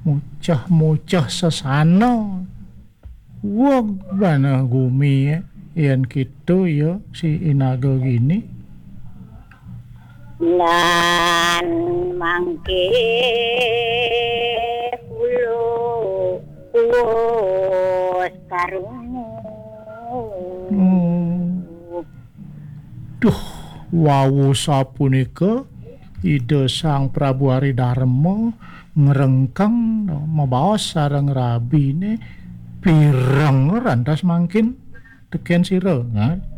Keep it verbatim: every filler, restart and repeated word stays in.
mucah-mucah sesana. Wong bana gumi yen kitu ya si Inaga gini. Lan mangke kulo wis karungu. Hmm. Duh, wawu sapunika Ida Sang Prabu Aridharma ngrengkeng mabaos sareng rabine pireng rantas mangkin teken sira. Nah,